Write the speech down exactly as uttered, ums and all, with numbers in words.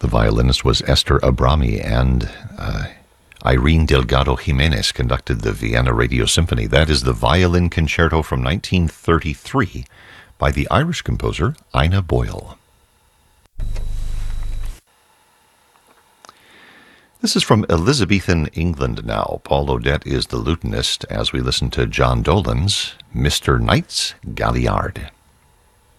The violinist was Esther Abrami, and uh, Irene Delgado Jimenez conducted the Vienna Radio Symphony. That is the Violin Concerto from nineteen thirty-three by the Irish composer Ina Boyle. This is from Elizabethan England now. Paul Odette is the lutenist as we listen to John Dolan's Mister Knight's Galliard.